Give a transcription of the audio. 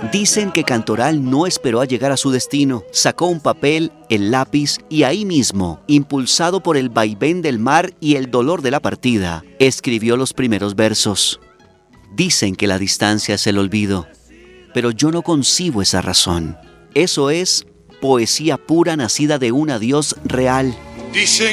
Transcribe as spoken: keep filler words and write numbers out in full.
Dicen que Cantoral no esperó a llegar a su destino, sacó un papel, el lápiz y ahí mismo, impulsado por el vaivén del mar y el dolor de la partida, escribió los primeros versos. Dicen que la distancia es el olvido, pero yo no concibo esa razón. Eso es poesía pura nacida de un adiós real. Dicen